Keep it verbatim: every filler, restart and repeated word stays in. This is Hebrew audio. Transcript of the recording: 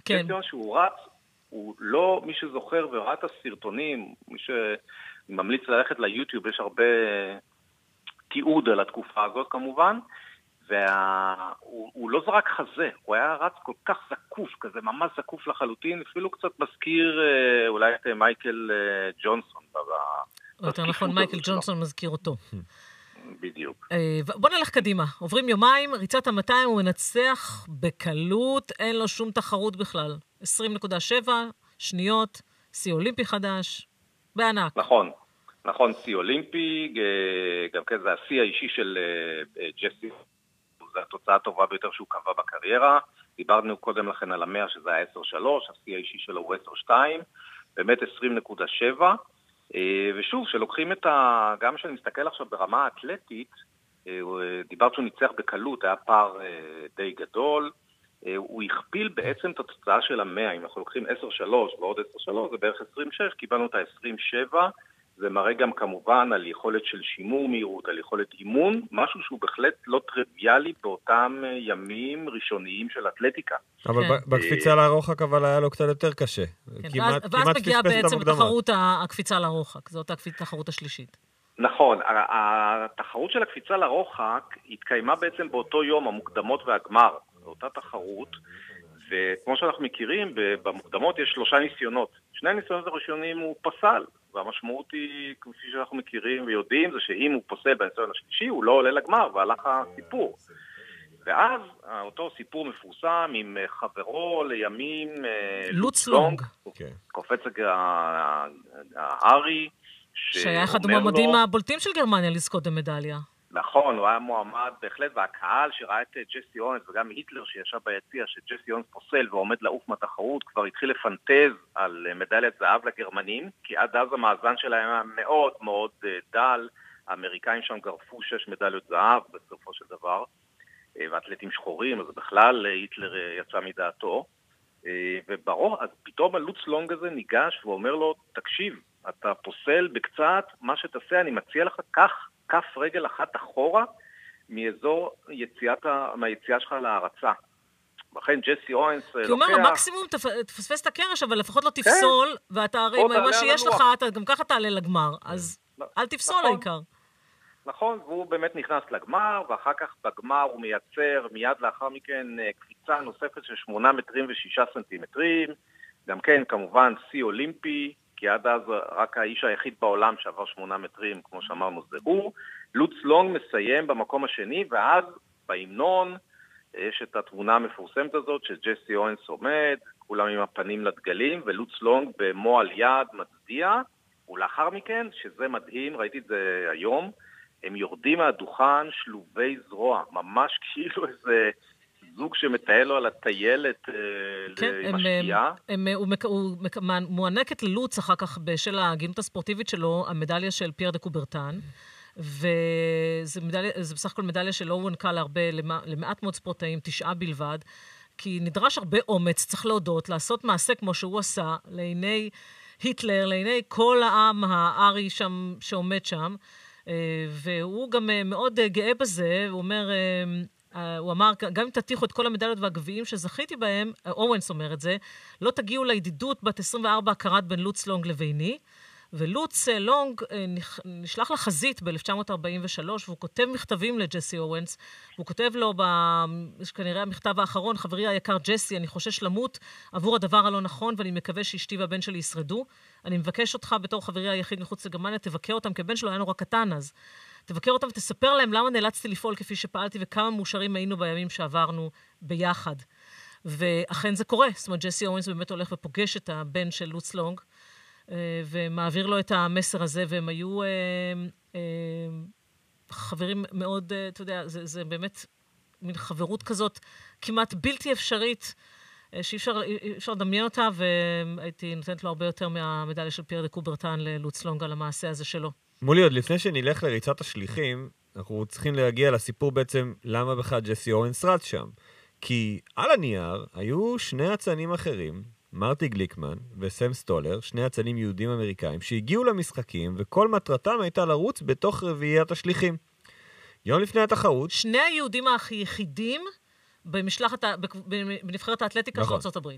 כן. ג'סי אוינס שהוא רץ, הוא לא, מי שזוכר וראה את הסרטונים, מי שממליץ ללכת ליוטיוב, יש הרבה תיעוד על התקופה הזאת כמובן, והוא לא זרק חזה, הוא היה רץ כל כך זקוף, כזה ממש זקוף לחלוטין, אפילו קצת מזכיר אולי את מייקל ג'ונסון. או יותר נכון, מייקל ג'ונסון מזכיר אותו. בדיוק. בוא נלך קדימה, עוברים יומיים, ריצת ה-מאתיים הוא מנצח בקלות, אין לו שום תחרות בכלל. עשרים נקודה שבע שניות, סי אולימפי חדש, בענק. נכון. נכון, סי אולימפי, גם כן זה השיא האישי של ג'סי, זו התוצאה הטובה ביותר שהוא קבע בקריירה, דיברנו קודם לכן על המאה שזה היה עשר שלוש, השיא האישי שלו הוא עשר שתיים, באמת עשרים נקודה שבע, ושוב, שלוקחים את ה... גם כשאני מסתכל עכשיו ברמה האתלטית, דיברת שהוא ניצח בקלות, היה פער די גדול, הוא הכפיל בעצם את התוצאה של המאה, אם אנחנו לוקחים עשר שלוש ועוד עשר שלוש, זה בערך עשרים ושש, קיבלנו את ה-עשרים ושבע, זה מראה גם כמובן על יכולת של שימור מהירות, על יכולת אימון, משהו שהוא בהחלט לא טריוויאלי באותם ימים ראשוניים של אתלטיקה. אבל בקפיצה לרוחק אבל היה לו קצת יותר קשה. ואז מגיעה בעצם התחרות הקפיצה לרוחק, זאת התחרות השלישית. נכון, התחרות של הקפיצה לרוחק התקיימה בעצם באותו יום, המוקדמות והגמר, באותה תחרות, וכמו שאנחנו מכירים, במוקדמות יש שלושה ניסיונות. שני הניסיונות הראשונים הוא פסל, והמשמעות היא, כפי שאנחנו מכירים ויודעים, זה שאם הוא פוסל בניסיון השלישי, הוא לא עולה לגמר, והלך הסיפור. ואז אותו סיפור מפורסם עם חברו לימים לוץ לונג, קופץ הארי, שהיה אחד המועמדים הבולטים של גרמניה לזכות במדליה. נכון, הוא היה מועמד בהחלט, והקהל שראה את ג'סי אוינס וגם היטלר שישב ביציע שג'סי אוינס פוסל ועומד לעוף מהתחרות, כבר התחיל לפנטז על מדליית זהב לגרמנים, כי עד אז המאזן שלהם היה מאוד מאוד דל, האמריקאים שם גרפו שש מדליות זהב בסופו של דבר, ואתלטים שחורים, אז בכלל היטלר יצא מדעתו, וברור, אז פתאום הלוץ לונג הזה ניגש ואומר לו, תקשיב, אתה פוסל בקצת, מה שתעשה, אני מציע לך כך, כף רגל אחת אחורה מאזור יציאת, מהיציאה שלך להרצה. לכן ג'סי אוינס לוקח... כי הוא אומר, המקסימום תפספס את הקרש, אבל לפחות לא תפסול, ואתה הרי מה שיש לך, אתה גם ככה תעלה לגמר, אז אל תפסול העיקר. נכון, והוא באמת נכנס לגמר, ואחר כך בגמר הוא מייצר מיד לאחר מכן קפיצה נוספת של שמונה מטרים ושישה סנטימטרים, גם כן כמובן סי אולימפי, כי עד אז רק האיש היחיד בעולם שעבר שמונה מטרים, כמו שאמרנו, זה הוא. לוץ לונג מסיים במקום השני, ואז בהמנון יש את התמונה המפורסמת הזאת, שג'סי אוינס עומד, כולם עם הפנים לדגלים, ולוץ לונג במועל יד מצדיע, ולאחר מכן, שזה מדהים, ראיתי את זה היום, הם יורדים מהדוכן שלובי זרוע, ממש כאילו איזה... זוג שמטייל לו על הטיילת למשקיעה. הוא מוענקת ללוץ אחר כך בשל הגינות הספורטיבית שלו, המדליה של פייר דה קוברטן, וזה בסך הכל מדליה שלא הוענקה להרבה, למעט מאוד ספורטאים, תשעה בלבד, כי נדרש הרבה אומץ, צריך להודות, לעשות מעשה כמו שהוא עשה, לעיני היטלר, לעיני כל העם הארי שם, שעומד שם, והוא גם מאוד גאה בזה, הוא אומר... הוא אמר, גם אם תתיחו את כל המדליות והגביעים שזכיתי בהם, אורנס אומר את זה, לא תגיעו לידידות בת עשרים וארבע הכרת בין לוץ לונג לביני, ולוץ לונג נשלח לחזית ב-אלף תשע מאות ארבעים ושלוש, והוא כותב מכתבים לג'סי אורנס, הוא כותב לו, כנראה המכתב האחרון, חברי היקר ג'סי, אני חושש למות עבור הדבר הלא נכון, ואני מקווה שאשתי והבן שלי ישרדו. אני מבקש אותך בתור חברי היחיד מחוץ לגרמניה, תבקר אותם, כי הבן שלו היה נורא קטן אז. תבקר אותם ותספר להם למה נאלצתי לפעול כפי שפעלתי, וכמה מאושרים היינו בימים שעברנו ביחד. ואכן זה קורה. זאת אומרת, ג'סי אורנס באמת הולך ופוגש את הבן של לוץ לונג, ומעביר לו את המסר הזה, והם היו אה, אה, חברים מאוד, אה, אתה יודע, זה, זה באמת מין חברות כזאת כמעט בלתי אפשרית, אה, שאי אפשר, אפשר לדמיין אותה, והייתי נותנת לו הרבה יותר מהמדליה של פייר דה קוברטן ללוץ לונג על המעשה הזה שלו. מולי, עוד לפני שנלך לריצת השליחים, אנחנו צריכים להגיע לסיפור בעצם למה בכלל ג'סי אורנס רץ שם. כי על הנייר היו שני אצנים אחרים, מרטי גליקמן וסם סטולר, שני אצנים יהודים אמריקאים, שהגיעו למשחקים, וכל מטרתם הייתה לרוץ בתוך רביעיית השליחים. יום לפני התחרות... שני היהודים היחידים במשלחת, בנבחרת האתלטיקה של ארצות הברית.